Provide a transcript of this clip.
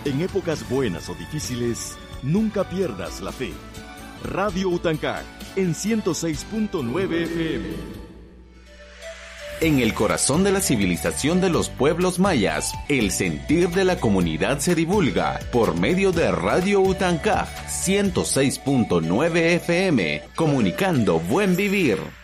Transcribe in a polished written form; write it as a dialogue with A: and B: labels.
A: En épocas buenas o difíciles, nunca pierdas la fe. Radio Utancá, en 106.9 FM.
B: En el corazón de la civilización de los pueblos mayas, el sentir de la comunidad se divulga por medio de Radio Utancá, 106.9 FM, comunicando buen vivir.